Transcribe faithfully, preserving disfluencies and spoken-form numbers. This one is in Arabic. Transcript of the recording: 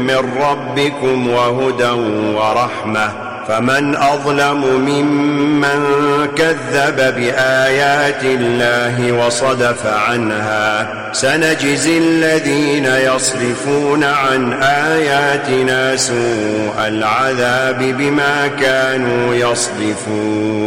من ربكم وهدى ورحمة فمن أظلم ممن كذب بآيات الله وصدف عنها سنجزي الذين يصرفون عن آياتنا سوء العذاب بما كانوا يصدفون